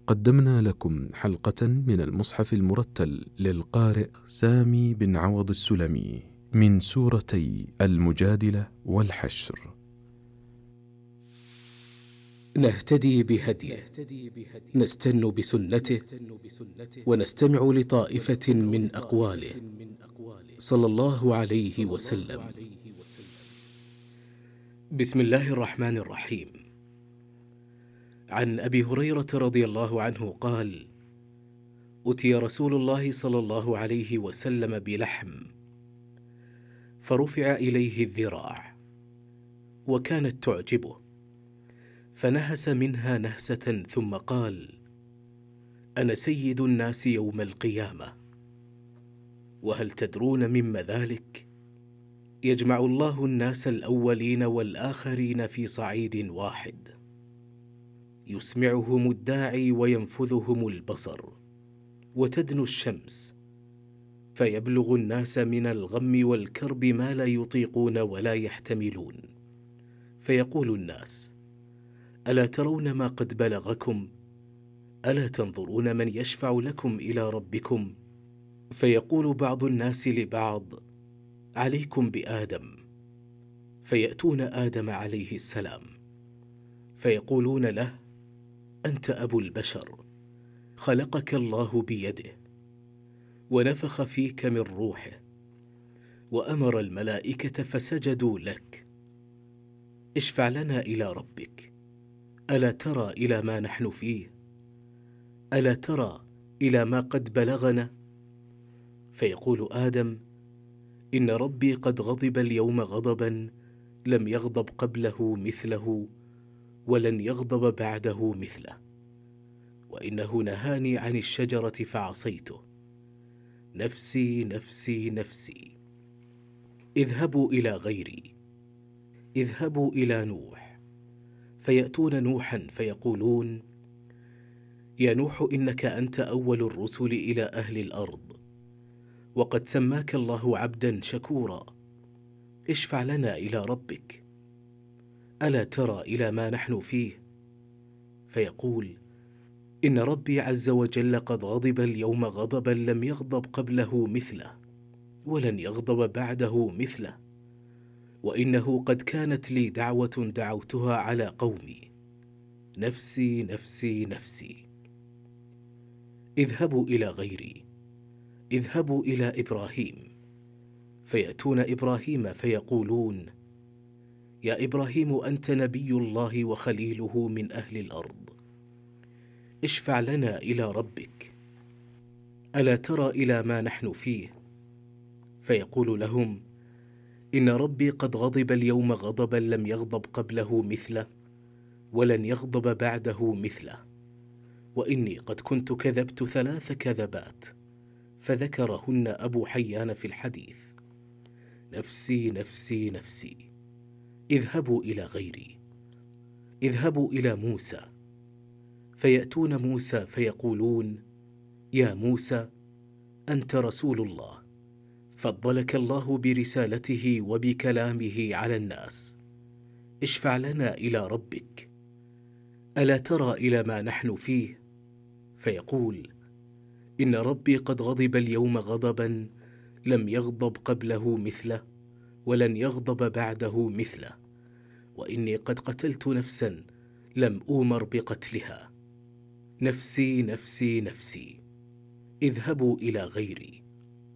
قدمنا لكم حلقة من المصحف المرتل للقارئ سامي بن عوض السلمي من سورتي المجادلة والحشر. نهتدي بهديه، نستن بسنته، ونستمع لطائفة من أقواله صلى الله عليه وسلم. بسم الله الرحمن الرحيم. عن أبي هريرة رضي الله عنه قال: أتي رسول الله صلى الله عليه وسلم بلحم، فرفع إليه الذراع، وكانت تعجبه، فنهس منها نهسة ثم قال: أنا سيد الناس يوم القيامة. وهل تدرون مما ذلك؟ يجمع الله الناس الأولين والآخرين في صعيد واحد، يسمعهم الداعي وينفذهم البصر، وتدنو الشمس، فيبلغ الناس من الغم والكرب ما لا يطيقون ولا يحتملون، فيقول الناس: ألا ترون ما قد بلغكم؟ ألا تنظرون من يشفع لكم إلى ربكم؟ فيقول بعض الناس لبعض: عليكم بآدم. فيأتون آدم عليه السلام، فيقولون له: أنت أبو البشر، خلقك الله بيده، ونفخ فيك من روحه، وأمر الملائكة فسجدوا لك، اشفع لنا إلى ربك. ألا ترى إلى ما نحن فيه؟ ألا ترى إلى ما قد بلغنا؟ فيقول آدم: إن ربي قد غضب اليوم غضبا لم يغضب قبله مثله، ولن يغضب بعده مثله، وإنه نهاني عن الشجرة فعصيته، نفسي نفسي نفسي. اذهبوا إلى غيري، اذهبوا إلى نوح. فيأتون نوحا فيقولون: يا نوح، إنك أنت أول الرسل إلى أهل الأرض، وقد سماك الله عبدا شكورا، اشفع لنا إلى ربك. ألا ترى إلى ما نحن فيه؟ فيقول: إن ربي عز وجل قد غضب اليوم غضبا لم يغضب قبله مثله، ولن يغضب بعده مثله، وإنه قد كانت لي دعوة دعوتها على قومي، نفسي نفسي نفسي. اذهبوا إلى غيري، اذهبوا إلى إبراهيم. فيأتون إبراهيم فيقولون: يا إبراهيم، أنت نبي الله وخليله من أهل الأرض، اشفع لنا إلى ربك. ألا ترى إلى ما نحن فيه؟ فيقول لهم: إن ربي قد غضب اليوم غضبا لم يغضب قبله مثله، ولن يغضب بعده مثله، وإني قد كنت كذبت 3 كذبات، فذكرهن أبو حيان في الحديث، نفسي نفسي نفسي. اذهبوا إلى غيري، اذهبوا إلى موسى. فيأتون موسى فيقولون: يا موسى، أنت رسول الله، فضلك الله برسالته وبكلامه على الناس، اشفع لنا إلى ربك. ألا ترى إلى ما نحن فيه؟ فيقول: إن ربي قد غضب اليوم غضبا لم يغضب قبله مثله، ولن يغضب بعده مثله، وإني قد قتلت نفسا لم أؤمر بقتلها، نفسي نفسي نفسي. اذهبوا إلى غيري،